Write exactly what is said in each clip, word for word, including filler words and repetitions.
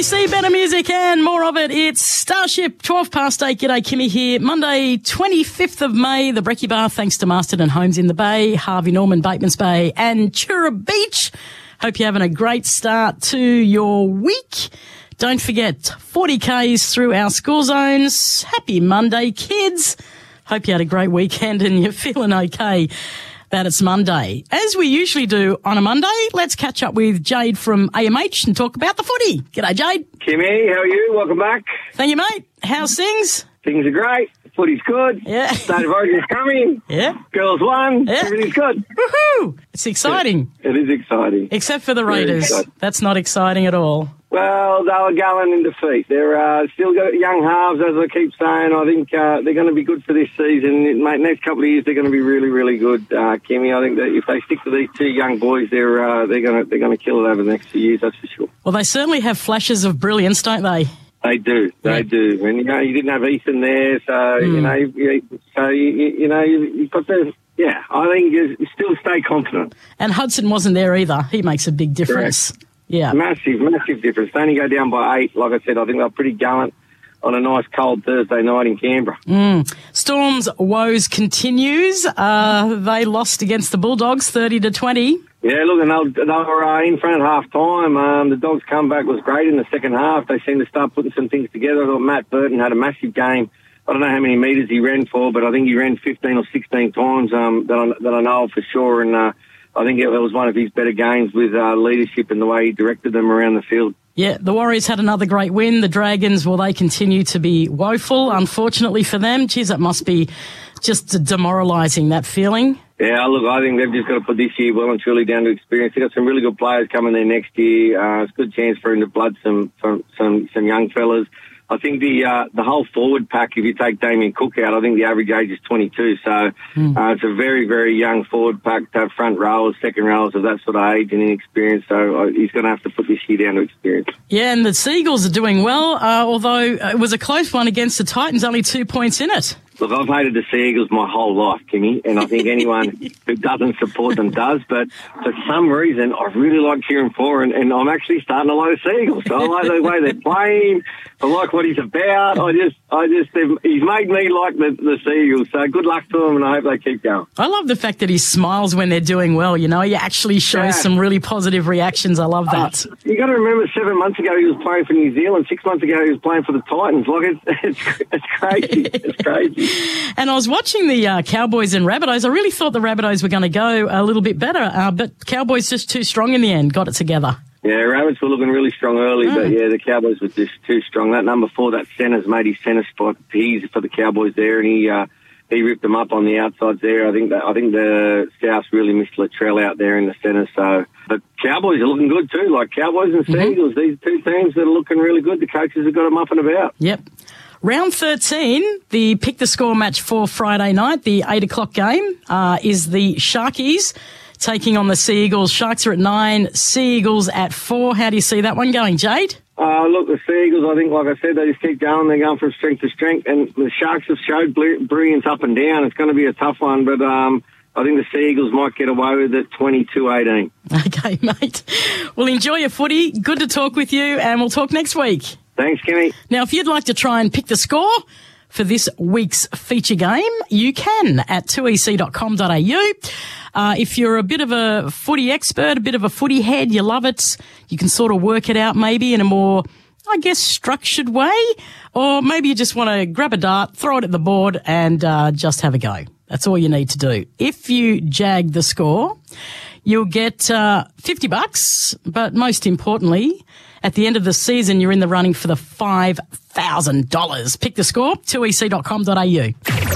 E C, better music and more of it. It's Starship, twelve past eight. G'day, Kimmy here. Monday, twenty-fifth of May, the Brekkie Bar, thanks to Marston and Homes in the Bay, Harvey Norman, Bateman's Bay and Chura Beach. Hope you're having a great start to your week. Don't forget, forty kays through our school zones. Happy Monday, kids. Hope you had a great weekend and you're feeling okay that it's Monday. As we usually do on a Monday, let's catch up with Jade from A M H and talk about the footy. G'day, Jade. Kimmy, how are you? Welcome back. Thank you, mate. How's things? Things are great. Footy's good. Yeah. State of Origin's coming. Yeah. Girls won. Yeah. Everything's good. Woohoo! It's exciting. Yeah, it is exciting. Except for the Very Raiders. exciting. That's not exciting at all. Well, they were going in defeat. They're uh, still got young halves, as I keep saying. I think uh, they're going to be good for this season. Mate, next couple of years they're going to be really, really good, uh, Kimmy. I think that if they stick to these two young boys, they're uh, they're going to they're going to kill it over the next few years. That's for sure. Well, they certainly have flashes of brilliance, don't they? They do, they Yeah. do. And you know, you didn't have Ethan there, so Mm. you know, you, so you, you know, you, you've got to. Yeah, I think you you still stay confident. And Hudson wasn't there either. He makes a big difference. Yeah. Massive, massive difference. They only go down by eight. Like I said, I think they're pretty gallant on a nice cold Thursday night in Canberra. Mm. Storm's woes continues. Uh, they lost against the Bulldogs thirty to twenty. Yeah, look, and they, they were uh, in front at half time. Um, the Dogs' comeback was great in the second half. They seemed to start putting some things together. I thought Matt Burton had a massive game. I don't know how many metres he ran for, but I think he ran fifteen or sixteen times um, that, I, that I know of for sure. And uh, I think it was one of his better games with uh, leadership and the way he directed them around the field. Yeah, the Warriors had another great win. The Dragons, well, they continue to be woeful, unfortunately for them. Geez, that must be just demoralising, that feeling. Yeah, look, I think they've just got to put this year well and truly down to experience. They've got some really good players coming there next year. Uh, it's a good chance for him to blood some some some, some young fellas. I think the uh, the whole forward pack, if you take Damien Cook out, I think the average age is twenty-two. So Mm. uh, it's a very, very young forward pack to have front rowers, second rowers of that sort of age and inexperience. So uh, he's going to have to put this year down to experience. Yeah, and the Seagulls are doing well, uh, although it was a close one against the Titans, only two points in it. Look, I've hated the Sea Eagles my whole life, Kimmy, and I think anyone who doesn't support them does. But for some reason, I really like cheering for, and, and I'm actually starting to like the Sea Eagles. So I like the way they're playing. I like what he's about. I just, I just, he's made me like the, the Sea Eagles. So good luck to him, and I hope they keep going. I love the fact that he smiles when they're doing well, you know. He actually shows Yeah. some really positive reactions. I love that. Uh, you got to remember, seven months ago he was playing for New Zealand. Six months ago he was playing for the Titans. Like it's, it's, it's crazy. It's crazy. And I was watching the uh, Cowboys and Rabbitohs. I really thought the Rabbitohs were going to go a little bit better, uh, but Cowboys just too strong in the end, got it together. Yeah, Rabbits were looking really strong early, Mm. but yeah, the Cowboys were just too strong. That number four, that center's made his center spot easy for the Cowboys there, and he uh, he ripped them up on the outsides there. I think that I think the South really missed Latrell out there in the center. So, but Cowboys are looking good too. Like Cowboys and Mm-hmm. Seagulls, these two teams that are looking really good. The coaches have got them up and about. Yep. Round thirteen, the pick the score match for Friday night, the eight o'clock game, uh, is the Sharkies taking on the Sea Eagles. Sharks are at nine, Sea Eagles at four. How do you see that one going, Jade? Uh, look, the Sea Eagles, I think, like I said, they just keep going. They're going from strength to strength, and the Sharks have showed bl- brilliance up and down. It's going to be a tough one, but um, I think the Sea Eagles might get away with it twenty-two eighteen. Okay, mate. Well, enjoy your footy. Good to talk with you, and we'll talk next week. Thanks, Kenny. Now, if you'd like to try and pick the score for this week's feature game, you can at two e c dot com dot a u. Uh, if you're a bit of a footy expert, a bit of a footy head, you love it, you can sort of work it out maybe in a more, I guess, structured way. Or maybe you just want to grab a dart, throw it at the board and uh, just have a go. That's all you need to do. If you jag the score, you'll get uh, fifty bucks, but most importantly, at the end of the season, you're in the running for the five thousand dollars. Pick the score, two e c dot com dot a u.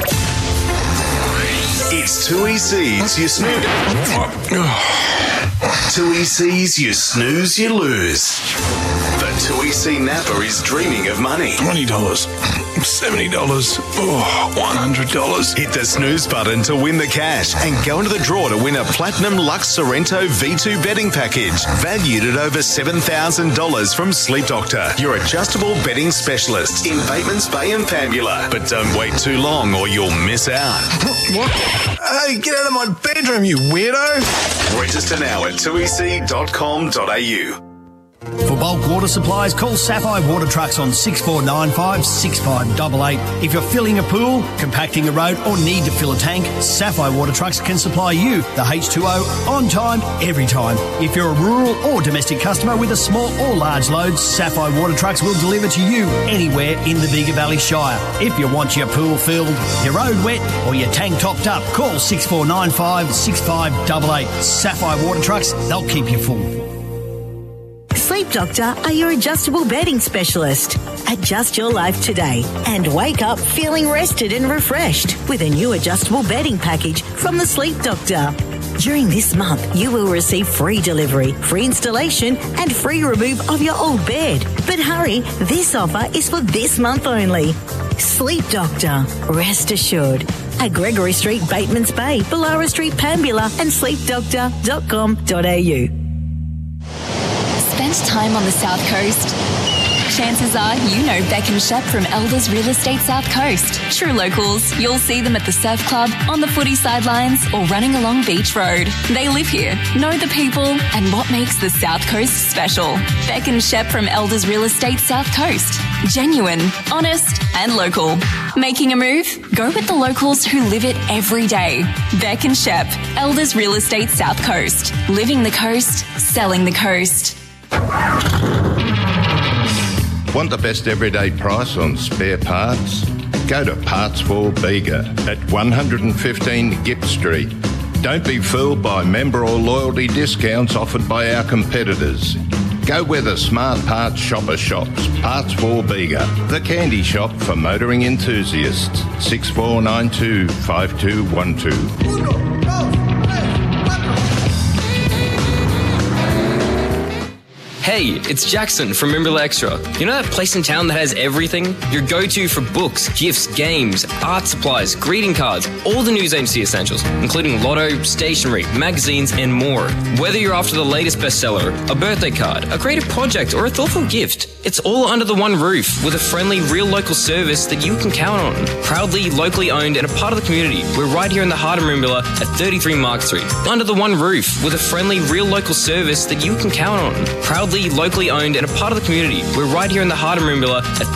It's two E C's You Snooze. two E C's You Snooze, You Lose. The two E C Napper is dreaming of money. twenty dollars, seventy dollars, oh, one hundred dollars. Hit the snooze button to win the cash and go into the draw to win a Platinum Lux Sorrento V two betting package valued at over seven thousand dollars from Sleep Doctor, your adjustable betting specialist in Bateman's Bay and Pambula. But don't wait too long or you'll miss out. What? Hey, get out of my bedroom, you weirdo. Register now at two e c dot com dot a u. For bulk water supplies, call Sapphire Water Trucks on six four nine five, six five eight eight. If you're filling a pool, compacting a road or need to fill a tank, Sapphire Water Trucks can supply you the H two O on time, every time. If you're a rural or domestic customer with a small or large load, Sapphire Water Trucks will deliver to you anywhere in the Bega Valley Shire. If you want your pool filled, your road wet or your tank topped up, call six four nine five, six five eight eight. Sapphire Water Trucks, they'll keep you full. Sleep Doctor are your adjustable bedding specialist. Adjust your life today and wake up feeling rested and refreshed with a new adjustable bedding package from the Sleep Doctor. During this month, you will receive free delivery, free installation and free remove of your old bed. But hurry, this offer is for this month only. Sleep Doctor, rest assured. At Gregory Street, Batemans Bay, Ballara Street, Pambula and sleep doctor dot com dot a u. Spent time on the South Coast? Chances are you know Beck and Shep from Elders Real Estate South Coast. True locals, you'll see them at the surf club, on the footy sidelines or running along Beach Road. They live here, know the people and what makes the South Coast special. Beck and Shep from Elders Real Estate South Coast. Genuine, honest and local. Making a move? Go with the locals who live it every day. Beck and Shep, Elders Real Estate South Coast. Living the coast, selling the coast. Want the best everyday price on spare parts? Go to Parts for Bega at one fifteen Gipp Street. Don't be fooled by member or loyalty discounts offered by our competitors. Go where the smart parts shopper shops. Parts for Bega, the candy shop for motoring enthusiasts. six four nine two, five two one two. Hey, it's Jackson from Mimbula Extra. You know that place in town that has everything? Your go-to for books, gifts, games, art supplies, greeting cards, all the news agency essentials, including lotto, stationery, magazines, and more. Whether you're after the latest bestseller, a birthday card, a creative project, or a thoughtful gift, it's all under the one roof with a friendly, real local service that you can count on. Proudly, locally owned, and a part of the community. We're right here in the heart of Mimbula at thirty-three Mark Street. Under the one roof with a friendly, real local service that you can count on. Proudly, locally owned and a part of the community. We're right here in the heart of Merimbula at